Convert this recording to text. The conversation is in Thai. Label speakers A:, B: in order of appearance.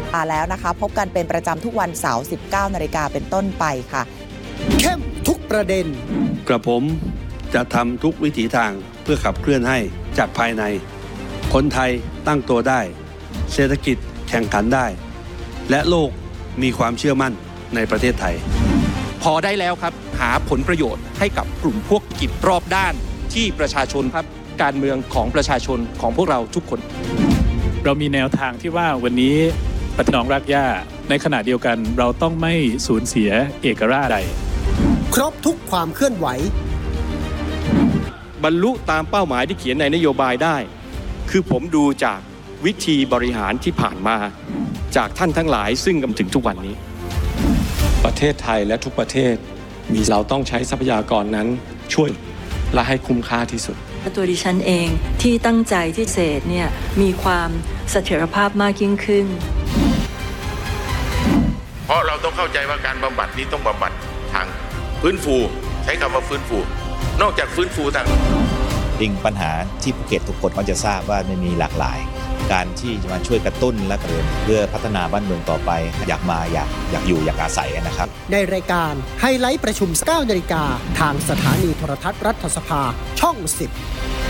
A: มาแล้วนะคะพบกันเป็นประจำทุกวันเสาร์ 19 นาฬิกาเป็นต้นไปค่ะ
B: เข้มทุกประเด็น
C: กระผมจะทำทุกวิถีทางเพื่อขับเคลื่อนให้จากภายในคนไทยตั้งตัวได้เศรษฐกิจแข่งขันได้และโลกมีความเชื่อมั่นในประเทศไทย
D: พอได้แล้วครับหาผลประโยชน์ให้กับกลุ่มพวกกิจรอบด้านที่ประชาชนครับการเมืองของประชาชนของพวกเราทุกคน
E: เรามีแนวทางที่ว่าวันนี้พี่น้องรากหญ้าในขณะเดียวกันเราต้องไม่สูญเสียเอกราชใด
B: ครบทุกความเคลื่อนไหว
F: บรรลุตามเป้าหมายที่เขียนในนโยบายได้คือผมดูจากวิธีบริหารที่ผ่านมาจากท่านทั้งหลายซึ่งกำลังถึงทุกวันนี้ประเทศไทยและทุกประเทศเราต้องใช้ทรัพยากรนั้นช่วยและให้คุ้มค่าที่สุด
G: ตัวดิฉันเองที่ตั้งใจที่เศษเนี่ยมีความเสถียรภาพมากยิ่งขึ้น
H: เพราะเราต้องเข้าใจว่าการบำบัดนี้ต้องบำบัดทางฟื้นฟูใช้คำว่าฟื้นฟูนอกจากฟื้นฟูทาง
I: ปัญหาที่ภูเก็ตทุกคนก็จะทราบว่ามันมีหลากหลายการที่จะมาช่วยกระตุ้นและเพื่อพัฒนาบ้านเมืองต่อไปอยากมาอยากอยู่อยากอาศัยนะครับ
B: ในรายการไฮไลท์ประชุม 9 นาฬิกาทางสถานีโทรทัศน์รัฐสภาช่อง 10